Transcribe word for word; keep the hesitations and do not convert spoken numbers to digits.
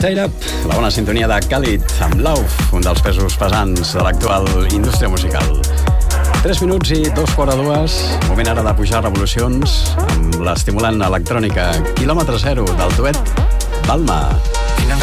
Tear Up, la bona sintonia de Khalid amb Lauf, un dels pesos pesants de l'actual indústria musical. Tres minuts i dos quarts de dues, moment ara de pujar revolucions amb l'estimulant electrònica Quilòmetre Zero del duet Balma. Tinc